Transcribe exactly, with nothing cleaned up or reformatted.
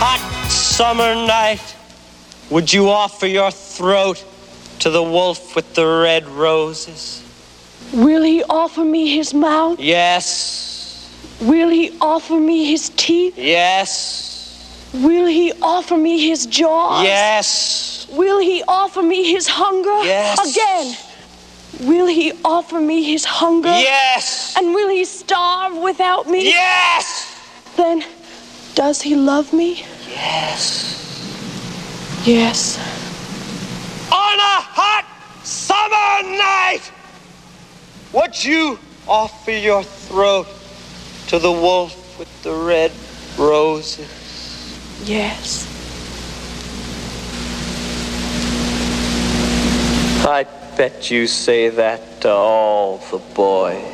hot summer night, would you offer your throat to the wolf with the red roses? Will he offer me his mouth? Yes. Will he offer me his teeth? Yes. Will he offer me his jaws? Yes. Will he offer me his hunger? Yes. Again. Will he offer me his hunger? Yes. And will he starve without me? Yes. Then, does he love me? Yes. Yes. On a hot summer night, would you offer your throat to the wolf with the red roses? Yes. I bet you say that to all the boys.